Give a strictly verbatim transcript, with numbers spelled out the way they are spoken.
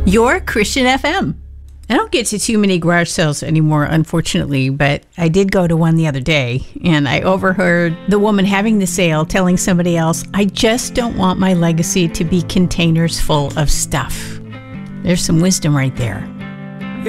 Your Christian F M. I don't get to too many garage sales anymore, unfortunately, but I did go to one the other day, and I overheard the woman having the sale telling somebody else, I just don't want my legacy to be containers full of stuff. There's some wisdom right there.